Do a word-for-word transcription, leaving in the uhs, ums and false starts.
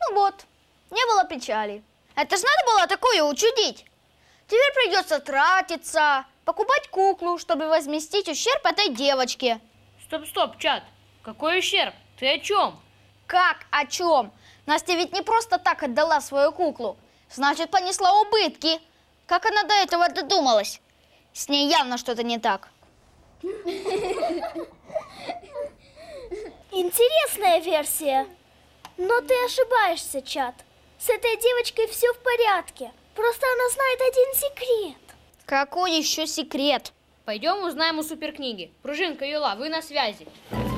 Ну вот, не было печали. Это ж надо было такое учудить. Теперь придется тратиться, покупать куклу, чтобы возместить ущерб этой девочке. Стоп, стоп, чат. Какой ущерб? Ты о чем? Как о чем? Настя ведь не просто так отдала свою куклу. Значит, понесла убытки. Как она до этого додумалась? С ней явно что-то не так. Интересная версия. Но ты ошибаешься, чат. С этой девочкой все в порядке. Просто она знает один секрет. Какой еще секрет? Пойдем узнаем у суперкниги. Пружинка, Юла, вы на связи.